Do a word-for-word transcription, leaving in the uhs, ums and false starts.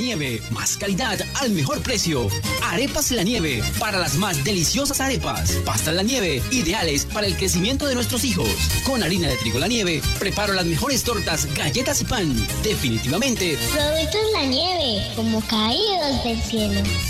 Nieve, más calidad al mejor precio. Arepas La Nieve, para las más deliciosas arepas. Pastas La Nieve, ideales para el crecimiento de nuestros hijos. Con harina de trigo La Nieve, preparo las mejores tortas, galletas y pan. Definitivamente, Productos La Nieve, como caídos del cielo.